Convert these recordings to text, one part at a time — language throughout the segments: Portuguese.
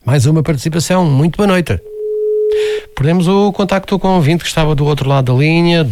Mais uma participação. Muito boa noite. Perdemos o contacto com o ouvinte que estava do outro lado da linha.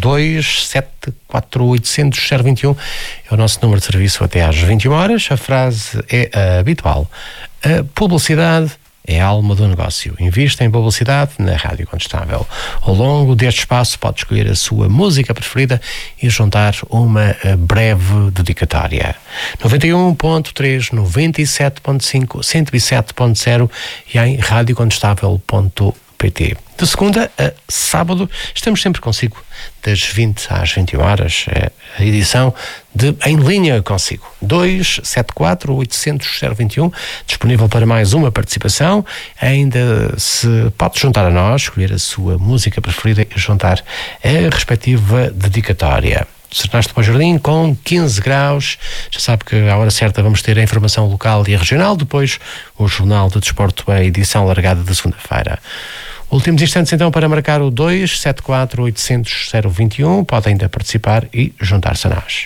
27480-021 é o nosso número de serviço até às 21 horas. A frase é habitual. A publicidade é a alma do negócio. Invista em publicidade na Rádio Contestável. Ao longo deste espaço pode escolher a sua música preferida e juntar uma breve dedicatória. 91.3, 97.5, 107.0 e em radiocontestável.pt. De segunda a sábado estamos sempre consigo, das 20 às 21 horas, a edição de Em Linha Consigo. 274-800-021, disponível para mais uma participação. Ainda se pode juntar a nós, escolher a sua música preferida e juntar a respectiva dedicatória. Sernaste para o Jardim com 15 graus. Já sabe que à hora certa vamos ter a informação local e regional, depois o Jornal do Desporto, a edição largada de segunda-feira. Últimos instantes então para marcar o 274-800-021. Pode ainda participar e juntar-se a nós.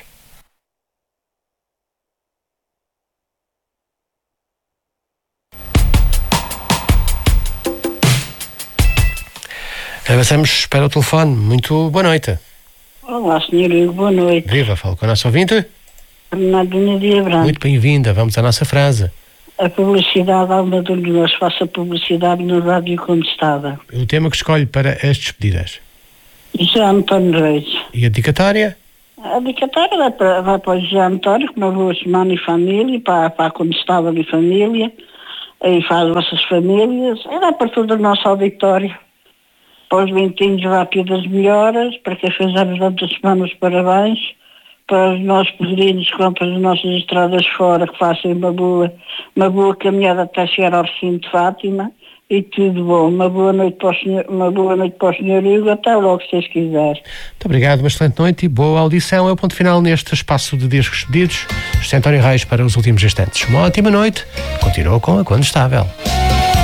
Avançamos para o telefone. Muito boa noite. Olá, Sr. Hugo, boa noite. Viva, falo com a nossa ouvinte. Bernardina de Abrão. Muito bem-vinda, vamos à nossa frase. A publicidade, alma do negócio, faça publicidade no Rádio Contestável. O tema que escolhe para as despedidas. José António Reis. E a dedicatória? A dedicatória vai para o José António, com uma boa semana e família, para a Contestável e família, e para as vossas famílias, e vai para todo o nosso auditório. Para os bentinhos, rápidas melhoras, para quem fez anos durante a semana, os parabéns. Para os nossos peregrinos que vão para as nossas estradas fora, que façam uma boa caminhada até chegar ao recinto de Fátima, e tudo bom. Uma boa noite para o senhor Hugo, até logo, se vocês quiserem. Muito obrigado, uma excelente noite e boa audição. É o ponto final neste espaço de discos pedidos. José António Reis para os últimos instantes. Uma ótima noite. Continua com a Contestável.